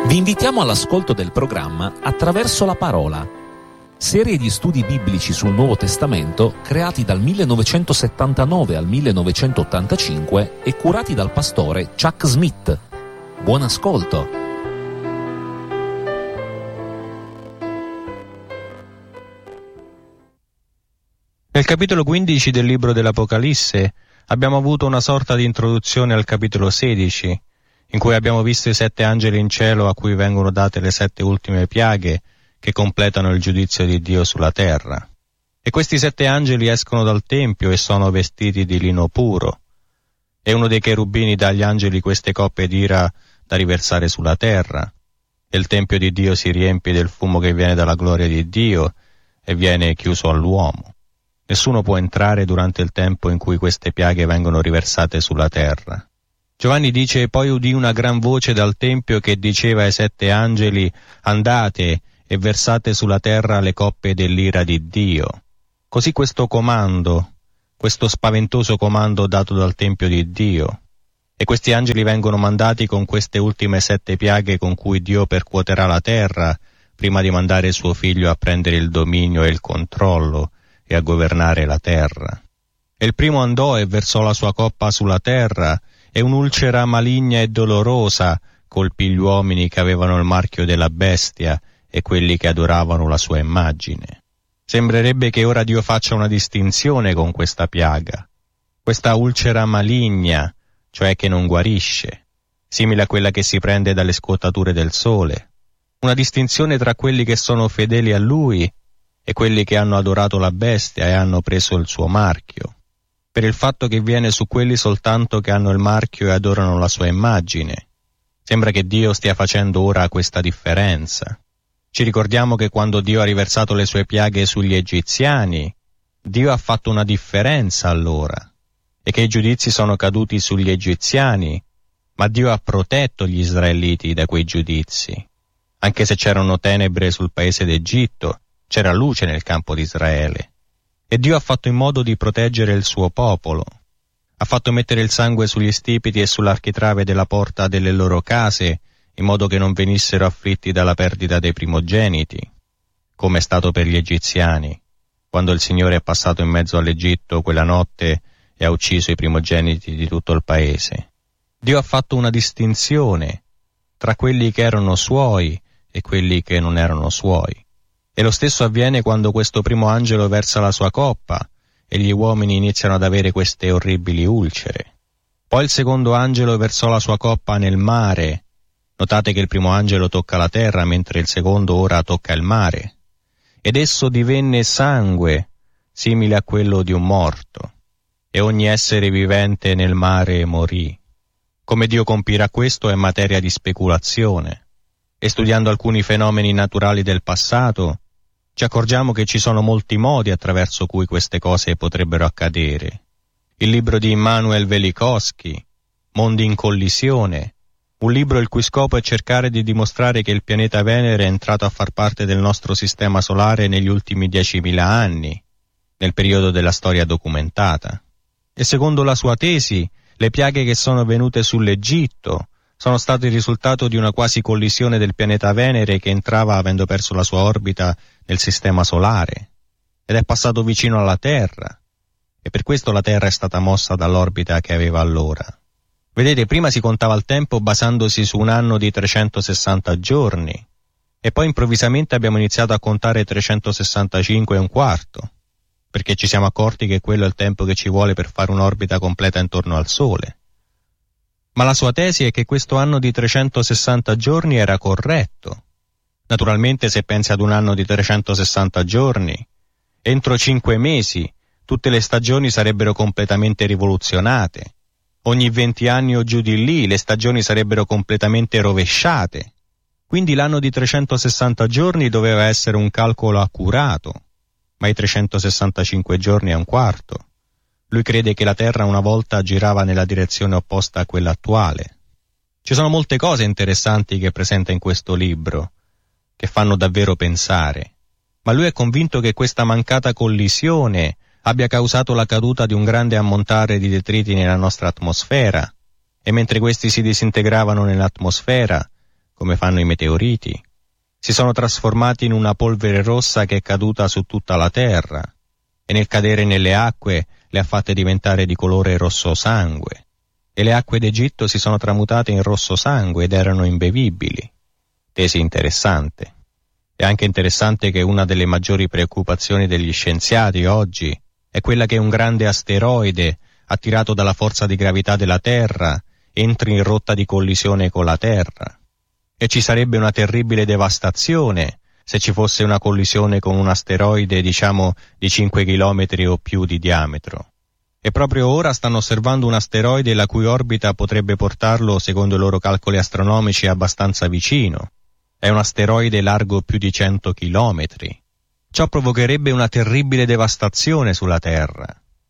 Vi invitiamo all'ascolto del programma Attraverso la Parola, serie di studi biblici sul Nuovo Testamento creati dal 1979 al 1985 e curati dal pastore Chuck Smith. Buon ascolto! Nel capitolo 15 del libro dell'Apocalisse abbiamo avuto una sorta di introduzione al capitolo 16, in cui abbiamo visto i 7 angeli in cielo a cui vengono date le 7 ultime piaghe che completano il giudizio di Dio sulla terra. E questi 7 angeli escono dal Tempio e sono vestiti di lino puro. E uno dei cherubini dà agli angeli queste coppe d'ira da riversare sulla terra. E il Tempio di Dio si riempie del fumo che viene dalla gloria di Dio e viene chiuso all'uomo. Nessuno può entrare durante il tempo in cui queste piaghe vengono riversate sulla terra. Giovanni dice: poi udì una gran voce dal Tempio che diceva ai 7 angeli: andate e versate sulla terra le coppe dell'ira di Dio. Così questo comando, questo spaventoso comando dato dal Tempio di Dio. E questi angeli vengono mandati con queste ultime 7 piaghe con cui Dio percuoterà la terra, prima di mandare suo figlio a prendere il dominio e il controllo e a governare la terra. E il primo andò e versò la sua coppa sulla terra, e un'ulcera maligna e dolorosa colpì gli uomini che avevano il marchio della bestia e quelli che adoravano la sua immagine. Sembrerebbe che ora Dio faccia una distinzione con questa piaga. Questa ulcera maligna, cioè che non guarisce, simile a quella che si prende dalle scuotature del sole. Una distinzione tra quelli che sono fedeli a Lui e quelli che hanno adorato la bestia e hanno preso il suo marchio, per il fatto che viene su quelli soltanto che hanno il marchio e adorano la sua immagine. Sembra che Dio stia facendo ora questa differenza. Ci ricordiamo che quando Dio ha riversato le sue piaghe sugli egiziani, Dio ha fatto una differenza allora, e che i giudizi sono caduti sugli egiziani, ma Dio ha protetto gli israeliti da quei giudizi. Anche se c'erano tenebre sul paese d'Egitto, c'era luce nel campo di Israele. E Dio ha fatto in modo di proteggere il suo popolo. Ha fatto mettere il sangue sugli stipiti e sull'architrave della porta delle loro case, in modo che non venissero afflitti dalla perdita dei primogeniti, come è stato per gli egiziani, quando il Signore è passato in mezzo all'Egitto quella notte e ha ucciso i primogeniti di tutto il paese. Dio ha fatto una distinzione tra quelli che erano suoi e quelli che non erano suoi. E lo stesso avviene quando questo primo angelo versa la sua coppa e gli uomini iniziano ad avere queste orribili ulcere. Poi il secondo angelo versò la sua coppa nel mare. Notate che il primo angelo tocca la terra mentre il secondo ora tocca il mare. Ed esso divenne sangue, simile a quello di un morto. E ogni essere vivente nel mare morì. Come Dio compirà questo è materia di speculazione. E studiando alcuni fenomeni naturali del passato, ci accorgiamo che ci sono molti modi attraverso cui queste cose potrebbero accadere. Il libro di Immanuel Velikovsky, Mondi in collisione, un libro il cui scopo è cercare di dimostrare che il pianeta Venere è entrato a far parte del nostro sistema solare negli ultimi 10.000 anni, nel periodo della storia documentata. E secondo la sua tesi, le piaghe che sono venute sull'Egitto sono state il risultato di una quasi collisione del pianeta Venere che entrava avendo perso la sua orbita nel sistema solare ed è passato vicino alla Terra, e per questo la Terra è stata mossa dall'orbita che aveva allora. Vedete, prima si contava il tempo basandosi su un anno di 360 giorni e poi improvvisamente abbiamo iniziato a contare 365 e un quarto, perché ci siamo accorti che quello è il tempo che ci vuole per fare un'orbita completa intorno al Sole. Ma la sua tesi è che questo anno di 360 giorni era corretto. Naturalmente, se pensi ad un anno di 360 giorni, entro 5 mesi tutte le stagioni sarebbero completamente rivoluzionate. Ogni 20 anni o giù di lì le stagioni sarebbero completamente rovesciate. Quindi l'anno di 360 giorni doveva essere un calcolo accurato, ma i 365 giorni è un quarto. Lui crede che la Terra una volta girava nella direzione opposta a quella attuale. Ci sono molte cose interessanti che presenta in questo libro, che fanno davvero pensare, ma lui è convinto che questa mancata collisione abbia causato la caduta di un grande ammontare di detriti nella nostra atmosfera, e mentre questi si disintegravano nell'atmosfera, come fanno i meteoriti, si sono trasformati in una polvere rossa che è caduta su tutta la terra e nel cadere nelle acque le ha fatte diventare di colore rosso sangue, e le acque d'Egitto si sono tramutate in rosso sangue ed erano imbevibili. Tesi interessante. È anche interessante che una delle maggiori preoccupazioni degli scienziati oggi è quella che un grande asteroide, attirato dalla forza di gravità della Terra, entri in rotta di collisione con la Terra. E ci sarebbe una terribile devastazione se ci fosse una collisione con un asteroide, diciamo, di 5 chilometri o più di diametro. E proprio ora stanno osservando un asteroide la cui orbita potrebbe portarlo, secondo i loro calcoli astronomici, abbastanza vicino. È un asteroide largo più di 100 chilometri. Ciò provocherebbe una terribile devastazione sulla Terra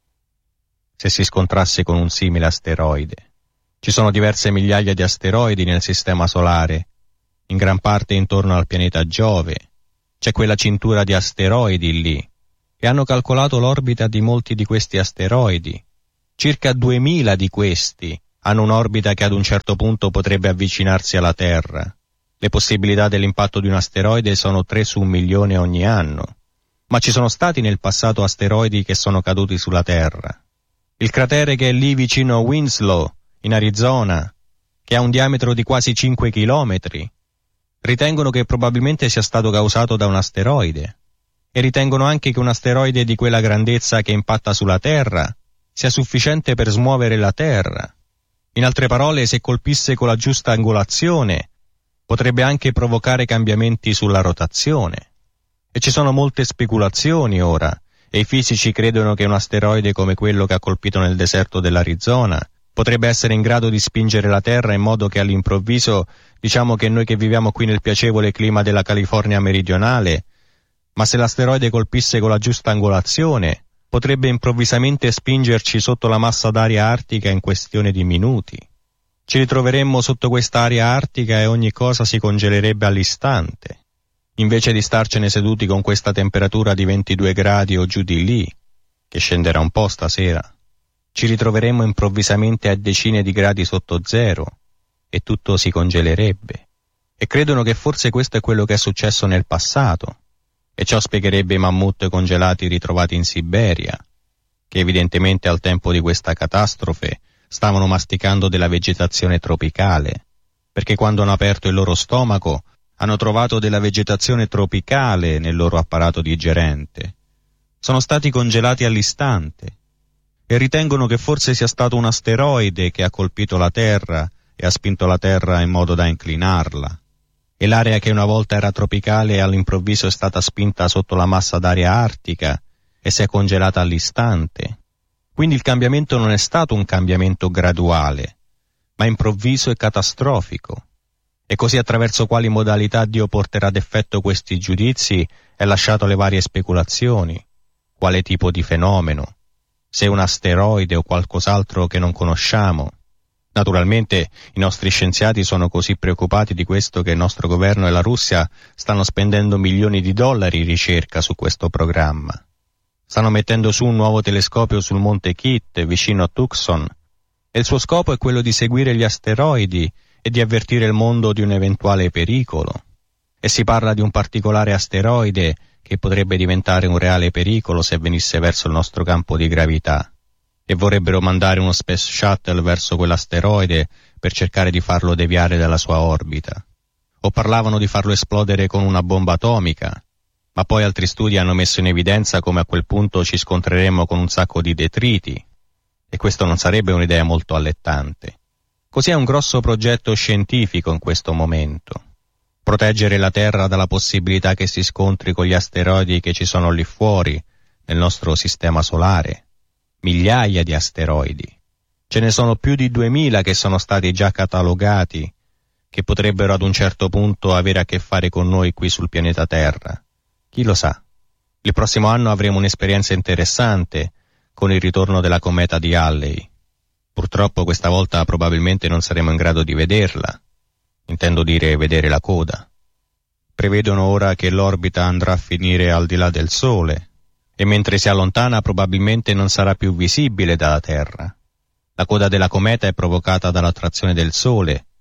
se si scontrasse con un simile asteroide. Ci sono diverse migliaia di asteroidi nel Sistema Solare, in gran parte intorno al pianeta Giove. C'è quella cintura di asteroidi lì, e hanno calcolato l'orbita di molti di questi asteroidi. Circa 2000 di questi hanno un'orbita che ad un certo punto potrebbe avvicinarsi alla Terra. Le possibilità dell'impatto di un asteroide sono 3 su 1 milione ogni anno, ma ci sono stati nel passato asteroidi che sono caduti sulla Terra. Il cratere che è lì vicino a Winslow, in Arizona, che ha un diametro di quasi 5 chilometri, ritengono che probabilmente sia stato causato da un asteroide, e ritengono anche che un asteroide di quella grandezza che impatta sulla Terra sia sufficiente per smuovere la Terra. In altre parole, se colpisse con la giusta angolazione, potrebbe anche provocare cambiamenti sulla rotazione. E ci sono molte speculazioni ora, e i fisici credono che un asteroide come quello che ha colpito nel deserto dell'Arizona potrebbe essere in grado di spingere la Terra in modo che all'improvviso, diciamo che noi che viviamo qui nel piacevole clima della California meridionale, ma se l'asteroide colpisse con la giusta angolazione, potrebbe improvvisamente spingerci sotto la massa d'aria artica in questione di minuti. Ci ritroveremmo sotto quest'aria artica e ogni cosa si congelerebbe all'istante, invece di starcene seduti con questa temperatura di 22 gradi o giù di lì, che scenderà un po' stasera. Ci ritroveremmo improvvisamente a decine di gradi sotto zero e tutto si congelerebbe. E credono che forse questo è quello che è successo nel passato, e ciò spiegherebbe i mammut congelati ritrovati in Siberia, che evidentemente al tempo di questa catastrofe stavano masticando della vegetazione tropicale, perché quando hanno aperto il loro stomaco hanno trovato della vegetazione tropicale nel loro apparato digerente. Sono stati congelati all'istante e ritengono che forse sia stato un asteroide che ha colpito la Terra e ha spinto la Terra in modo da inclinarla. E l'area che una volta era tropicale all'improvviso è stata spinta sotto la massa d'aria artica e si è congelata all'istante. Quindi il cambiamento non è stato un cambiamento graduale, ma improvviso e catastrofico. E così attraverso quali modalità Dio porterà ad effetto questi giudizi è lasciato alle varie speculazioni. Quale tipo di fenomeno? Se un asteroide o qualcos'altro che non conosciamo. Naturalmente i nostri scienziati sono così preoccupati di questo che il nostro governo e la Russia stanno spendendo milioni di dollari in ricerca su questo programma. Stanno mettendo su un nuovo telescopio sul monte Kitt, vicino a Tucson, e il suo scopo è quello di seguire gli asteroidi e di avvertire il mondo di un eventuale pericolo. E si parla di un particolare asteroide che potrebbe diventare un reale pericolo se venisse verso il nostro campo di gravità. E vorrebbero mandare uno Space Shuttle verso quell'asteroide per cercare di farlo deviare dalla sua orbita. O parlavano di farlo esplodere con una bomba atomica, ma poi altri studi hanno messo in evidenza come a quel punto ci scontreremmo con un sacco di detriti, e questo non sarebbe un'idea molto allettante. Così è un grosso progetto scientifico in questo momento. Proteggere la Terra dalla possibilità che si scontri con gli asteroidi che ci sono lì fuori, nel nostro sistema solare. Migliaia di asteroidi. Ce ne sono più di 2000 che sono stati già catalogati, che potrebbero ad un certo punto avere a che fare con noi qui sul pianeta Terra. Chi lo sa? Il prossimo anno avremo un'esperienza interessante con il ritorno della cometa di Halley. Purtroppo questa volta probabilmente non saremo in grado di vederla. Intendo dire vedere la coda. Prevedono ora che l'orbita andrà a finire al di là del Sole, e mentre si allontana probabilmente non sarà più visibile dalla Terra. La coda della cometa è provocata dall'attrazione del Sole,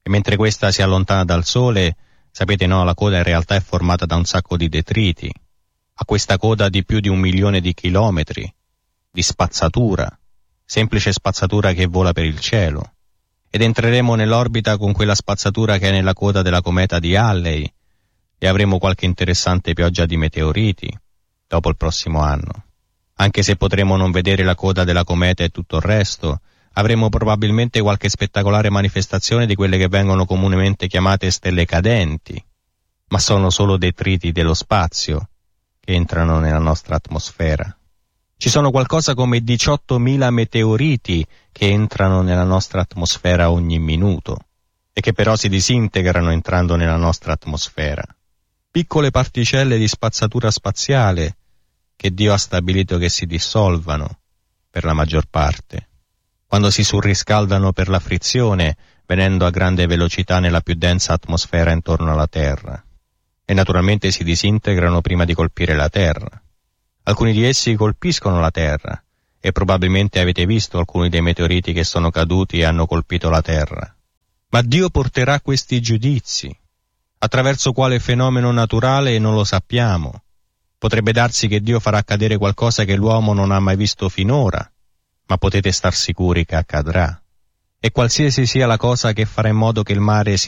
E mentre questa si allontana dal Sole, sapete no, la coda in realtà è formata da un sacco di detriti. Ha questa coda di più di 1 milione di chilometri, di spazzatura, semplice spazzatura che vola per il cielo. Ed entreremo nell'orbita con quella spazzatura che è nella coda della cometa di Halley e avremo qualche interessante pioggia di meteoriti dopo il prossimo anno. Anche se potremo non vedere la coda della cometa e tutto il resto, avremo probabilmente qualche spettacolare manifestazione di quelle che vengono comunemente chiamate stelle cadenti, ma sono solo detriti dello spazio che entrano nella nostra atmosfera. Ci sono qualcosa come 18.000 meteoriti che entrano nella nostra atmosfera ogni minuto e che però si disintegrano entrando nella nostra atmosfera. Piccole particelle di spazzatura spaziale che Dio ha stabilito che si dissolvano per la maggior parte, quando si surriscaldano per la frizione, venendo a grande velocità nella più densa atmosfera intorno alla Terra. E naturalmente si disintegrano prima di colpire la Terra. Alcuni di essi colpiscono la Terra, e probabilmente avete visto alcuni dei meteoriti che sono caduti e hanno colpito la Terra. Ma Dio porterà questi giudizi. Attraverso quale fenomeno naturale non lo sappiamo. Potrebbe darsi che Dio farà accadere qualcosa che l'uomo non ha mai visto finora, ma potete star sicuri che accadrà. E qualsiasi sia la cosa che farà in modo che il mare si